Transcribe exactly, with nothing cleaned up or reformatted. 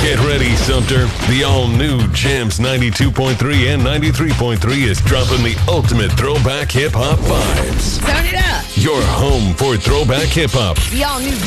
Get ready, Sumter. The all-new Jams ninety-two point three and ninety-three point three is dropping the ultimate throwback hip-hop vibes. Turn it up. Your home for throwback hip-hop. The all-new